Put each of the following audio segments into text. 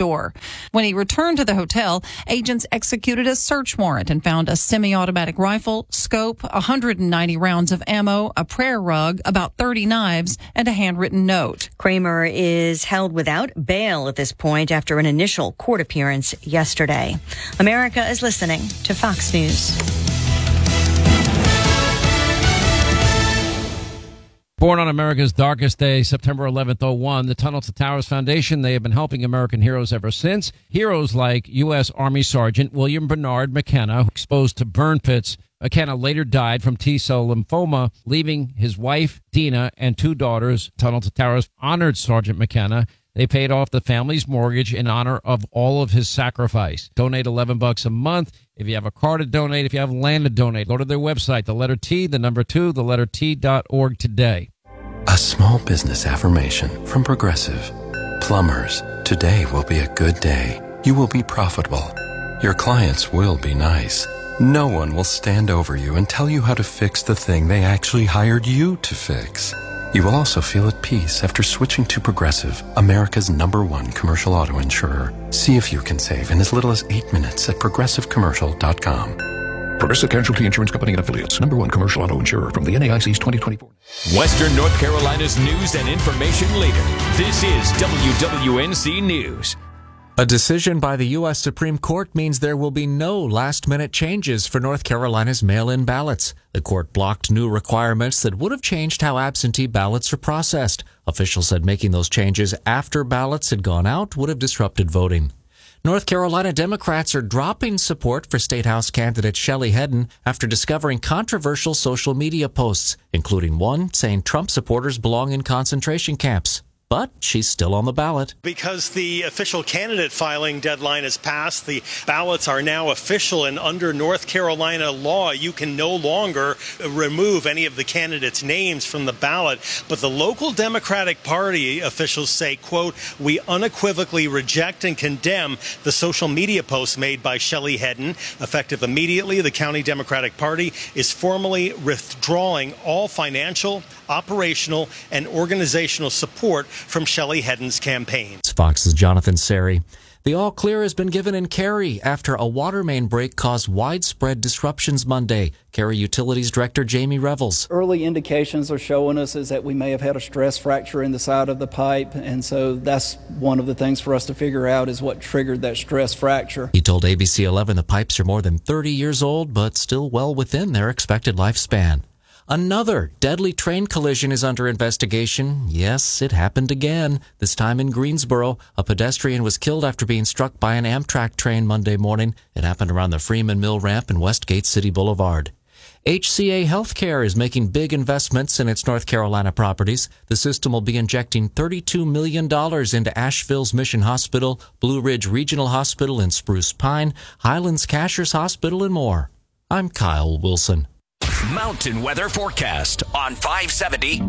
door. When he returned to the hotel, agents executed a search warrant and found a semi-automatic rifle, scope, 190 rounds of ammo, a prayer rug, about 30 knives, and a handwritten note. Kramer is held without bail at this point after an initial court appearance yesterday. America is listening to Fox News. Born on America's darkest day, September 11th, 2001, the Tunnel to Towers Foundation, they have been helping American heroes ever since. Heroes like U.S. Army Sergeant William Bernard McKenna, exposed to burn pits. McKenna later died from T-cell lymphoma, leaving his wife, Dina, and 2 daughters. Tunnel to Towers honored Sergeant McKenna. They paid off the family's mortgage in honor of all of his sacrifice. Donate $11 a month. If you have a car to donate, if you have land to donate, go to their website, the letter T, the number 2, the letter T.org today. A small business affirmation from Progressive. Plumbers, today will be a good day. You will be profitable. Your clients will be nice. No one will stand over you and tell you how to fix the thing they actually hired you to fix. You will also feel at peace after switching to Progressive, America's #1 commercial auto insurer. See if you can save in as little as 8 minutes at progressivecommercial.com. Progressive Casualty Insurance Company and Affiliates, #1 commercial auto insurer from the NAIC's 2024. Western North Carolina's news and information leader. This is WWNC News. A decision by the U.S. Supreme Court means there will be no last-minute changes for North Carolina's mail-in ballots. The court blocked new requirements that would have changed how absentee ballots are processed. Officials said making those changes after ballots had gone out would have disrupted voting. North Carolina Democrats are dropping support for State House candidate Shelley Hedden after discovering controversial social media posts, including one saying Trump supporters belong in concentration camps. But she's still on the ballot. Because the official candidate filing deadline has passed, the ballots are now official, and under North Carolina law, you can no longer remove any of the candidates' names from the ballot. But the local Democratic Party officials say, quote, "We unequivocally reject and condemn the social media posts made by Shelley Hedden. Effective immediately, the County Democratic Party is formally withdrawing all financial, operational, and organizational support from Shelley Hedden's campaign." Fox's Jonathan Seri. The all-clear has been given in Cary after a water main break caused widespread disruptions Monday. Cary Utilities Director Jamie Revels. Early indications are showing us is that we may have had a stress fracture in the side of the pipe, and so that's one of the things for us to figure out is what triggered that stress fracture. He told ABC 11 the pipes are more than 30 years old, but still well within their expected lifespan. Another deadly train collision is under investigation. Yes, it happened again, this time in Greensboro. A pedestrian was killed after being struck by an Amtrak train Monday morning. It happened around the Freeman Mill ramp in Westgate City Boulevard. HCA Healthcare is making big investments in its North Carolina properties. The system will be injecting $32 million into Asheville's Mission Hospital, Blue Ridge Regional Hospital in Spruce Pine, Highlands Cashers Hospital, and more. I'm Kyle Wilson. Mountain weather forecast on 570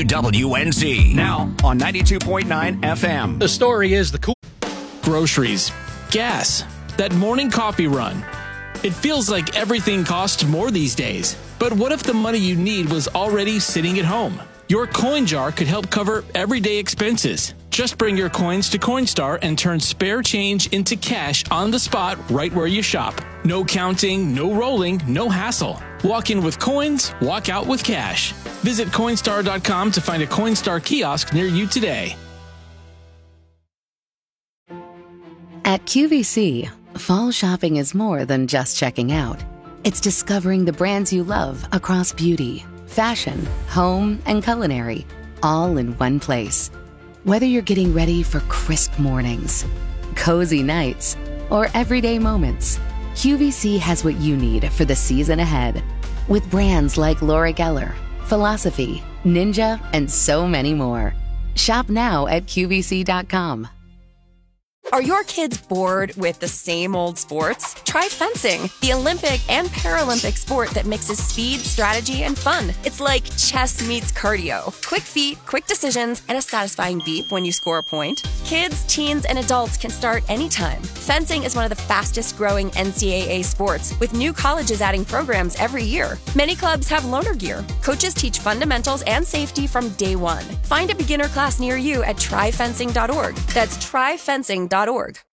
WWNZ. Now on 92.9 FM. The story is the cool groceries, gas, that morning coffee run. It feels like everything costs more these days. But what if the money you need was already sitting at home? Your coin jar could help cover everyday expenses. Just bring your coins to Coinstar and turn spare change into cash on the spot right where you shop. No counting, no rolling, no hassle. Walk in with coins, walk out with cash. Visit Coinstar.com to find a Coinstar kiosk near you today. At QVC, fall shopping is more than just checking out. It's discovering the brands you love across beauty, fashion, home, and culinary, all in one place. Whether you're getting ready for crisp mornings, cozy nights, or everyday moments, QVC has what you need for the season ahead. With brands like Laura Geller, Philosophy, Ninja, and so many more. Shop now at QVC.com. Are your kids bored with the same old sports? Try fencing, the Olympic and Paralympic sport that mixes speed, strategy, and fun. It's like chess meets cardio. Quick feet, quick decisions, and a satisfying beep when you score a point. Kids, teens, and adults can start anytime. Fencing is one of the fastest growing NCAA sports, with new colleges adding programs every year. Many clubs have loaner gear. Coaches teach fundamentals and safety from day one. Find a beginner class near you at tryfencing.org. That's tryfencing.org.